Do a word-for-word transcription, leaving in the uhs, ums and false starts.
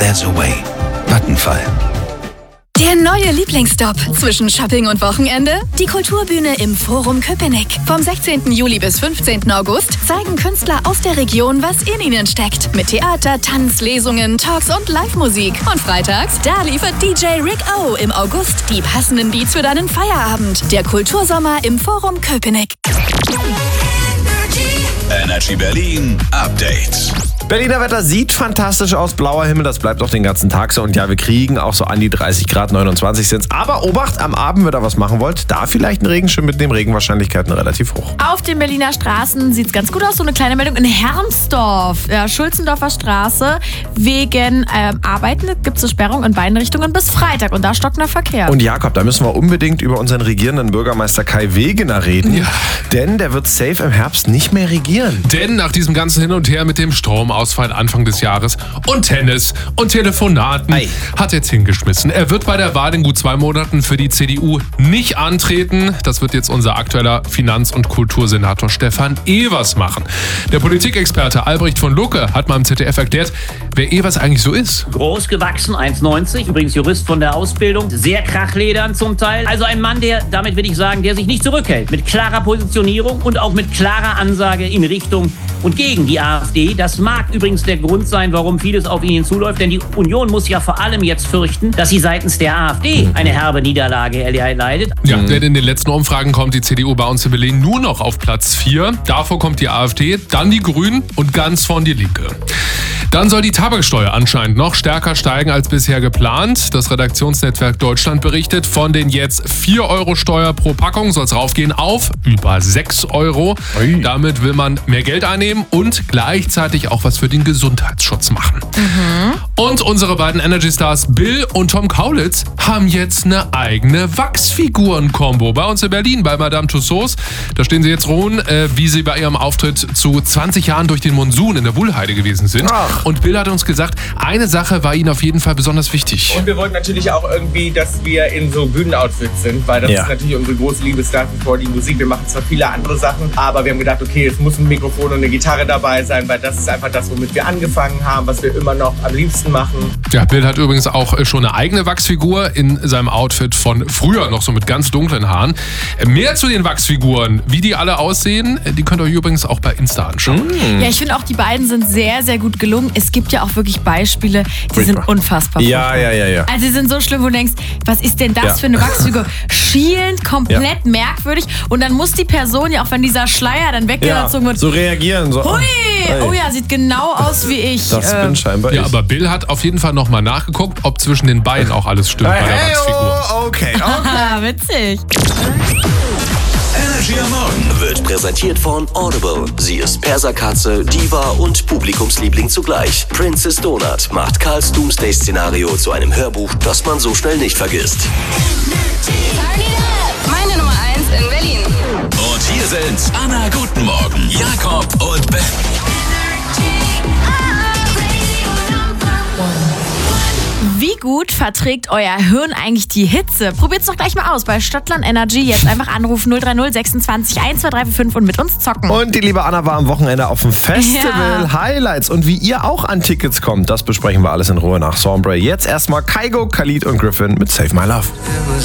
there's a way. Vattenfall. Der neue Lieblingsstop zwischen Shopping und Wochenende? Die Kulturbühne im Forum Köpenick. Vom sechzehnten Juli bis fünfzehnten August zeigen Künstler aus der Region, was in ihnen steckt. Mit Theater, Tanz, Lesungen, Talks und Live-Musik. Und freitags, da liefert D J Rick O im August die passenden Beats für deinen Feierabend. Der Kultursommer im Forum Köpenick. Energy Berlin Update. Berliner Wetter sieht fantastisch aus, blauer Himmel, das bleibt auch den ganzen Tag so. Und ja, wir kriegen auch so an die dreißig Grad, neunundzwanzig sind's. Aber Obacht, am Abend, wenn ihr was machen wollt, da vielleicht ein Regenschirm mitnehmen, Regenwahrscheinlichkeiten relativ hoch. Auf den Berliner Straßen sieht's ganz gut aus. So eine kleine Meldung in Hermsdorf, ja, Schulzendorfer Straße. Wegen ähm, Arbeiten gibt's eine Sperrung in beiden Richtungen bis Freitag und da stockt der Verkehr. Und Jakob, da müssen wir unbedingt über unseren regierenden Bürgermeister Kai Wegener reden. Ja. Denn der wird safe im Herbst nicht mehr regieren. Denn nach diesem ganzen Hin und Her mit dem Stromausfall Anfang des Jahres und Tennis und Telefonaten Ei. hat er jetzt hingeschmissen. Er wird bei der Wahl in gut zwei Monaten für die C D U nicht antreten. Das wird jetzt unser aktueller Finanz- und Kultursenator Stefan Evers machen. Der Politikexperte Albrecht von Lucke hat mal im Z D F erklärt, wer Evers eigentlich so ist. Groß gewachsen, eins neunzig, übrigens Jurist von der Ausbildung, sehr krachledern zum Teil. Also ein Mann, der, damit will ich sagen, der sich nicht zurückhält. Mit klarer Positionierung und auch mit klarer Ansage in Richtung und gegen die AfD. Das mag übrigens der Grund sein, warum vieles auf ihn hinzuläuft, denn die Union muss ja vor allem jetzt fürchten, dass sie seitens der AfD eine herbe Niederlage erleidet. Ja, denn in den letzten Umfragen kommt die C D U bei uns in Berlin nur noch auf Platz vier. Davor kommt die AfD, dann die Grünen und ganz vorn die Linke. Dann soll die Tabaksteuer anscheinend noch stärker steigen als bisher geplant. Das Redaktionsnetzwerk Deutschland berichtet, von den jetzt vier Euro Steuer pro Packung soll es raufgehen auf über sechs Euro. Ui. Damit will man mehr Geld einnehmen und gleichzeitig auch was für den Gesundheitsschutz machen. Mhm. Und unsere beiden Energy-Stars Bill und Tom Kaulitz haben jetzt eine eigene Wachsfiguren-Kombo bei uns in Berlin, bei Madame Tussauds. Da stehen sie jetzt ruhen, äh, wie sie bei ihrem Auftritt zu zwanzig Jahren durch den Monsun in der Wuhlheide gewesen sind. Ach. Und Bill hat uns gesagt, eine Sache war ihnen auf jeden Fall besonders wichtig. Und wir wollten natürlich auch irgendwie, dass wir in so Bühnenoutfits sind, weil das ja. ist natürlich unsere große Liebe nach wie vor die Musik. Wir machen zwar viele andere Sachen, aber wir haben gedacht, okay, es muss ein Mikrofon und eine Gitarre dabei sein, weil das ist einfach das, womit wir angefangen haben, was wir immer noch am liebsten machen. Ja, Bill hat übrigens auch schon eine eigene Wachsfigur in seinem Outfit von früher, noch so mit ganz dunklen Haaren. Mehr zu den Wachsfiguren, wie die alle aussehen, die könnt ihr euch übrigens auch bei Insta anschauen. Mm. Ja, ich finde auch, die beiden sind sehr, sehr gut gelungen. Es gibt ja auch wirklich Beispiele, die Furchtbar. sind unfassbar. Ja, ja, ja, ja. Also die sind so schlimm, wo du denkst, was ist denn das ja. für eine Wachsfigur? Schielend, komplett ja. merkwürdig. Und dann muss die Person ja, auch wenn dieser Schleier dann weggezogen ja, wird, so reagieren. So. Hui! Oh ja, sieht genau aus wie ich. Das äh, bin scheinbar Ja, ich. aber Bill hat auf jeden Fall nochmal nachgeguckt, ob zwischen den beiden auch alles stimmt hey, bei der hey, Wachsfigur. Oh, okay, okay. Witzig. Energy am Morgen wird präsentiert von Audible. Sie ist Perserkatze, Diva und Publikumsliebling zugleich. Princess Donut macht Karls Doomsday-Szenario zu einem Hörbuch, das man so schnell nicht vergisst. Meine Nummer eins in Berlin. Und hier sind Anna, guten Morgen, Jakob und Ben. Wie gut verträgt euer Hirn eigentlich die Hitze? Probiert's doch gleich mal aus bei Stadtland Energy. Jetzt einfach anrufen null drei null sechsundzwanzig eins zwei drei fünf und mit uns zocken. Und die liebe Anna war am Wochenende auf dem Festival. Ja. Highlights und wie ihr auch an Tickets kommt, das besprechen wir alles in Ruhe nach Sombre. Jetzt erstmal Kygo, Khalid und Griffin mit Save My Love.